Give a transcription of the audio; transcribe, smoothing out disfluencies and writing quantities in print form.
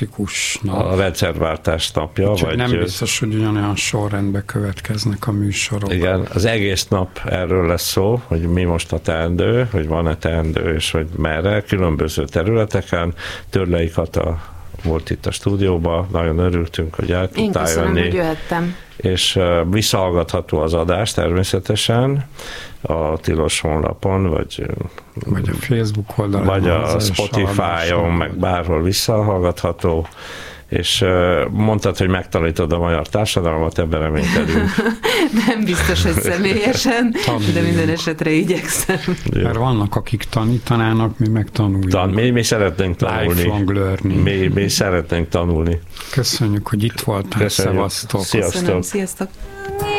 tematikus nap. A rendszerváltás napja. Csak vagy nem biztos, hogy ugyanolyan sorrendben következnek a műsorok. Igen, az egész nap erről lesz szó, hogy mi most a teendő, hogy van-e teendő, és hogy merre, különböző területeken. Törlei Kata volt itt a stúdióban, nagyon örültünk, hogy el tudtál Én köszönöm, jönni. hogy jöhettem. És visszahallgatható az adás természetesen a Tilos honlapon, vagy a Facebook oldalon, vagy a Spotify-on, meg bárhol visszahallgatható, és mondtad, hogy megtanítod a magyar társadalmat, ebben reménykedünk. Nem biztos, hogy személyesen, de minden esetre igyekszem. Mert vannak, akik tanítanának, mi meg tanuljuk. Mi szeretnénk tanulni. Lifelong learning. Mi szeretnénk tanulni. Köszönjük, hogy itt voltál. Szevasztok. Sziasztok. Köszönöm, sziasztok.